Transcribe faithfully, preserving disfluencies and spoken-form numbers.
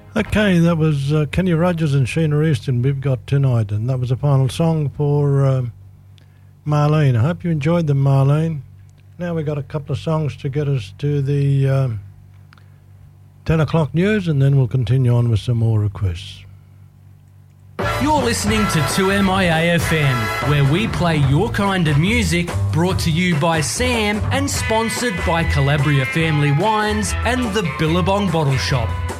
Okay, that was uh, Kenny Rogers and Sheena Easton, We've Got Tonight, and that was the final song for um, Marlene. I hope you enjoyed them, Marlene. Now we've got a couple of songs to get us to the um, ten o'clock news, and then we'll continue on with some more requests. You're listening to two M I A F M, where we play your kind of music, brought to you by Sam and sponsored by Calabria Family Wines and the Billabong Bottle Shop.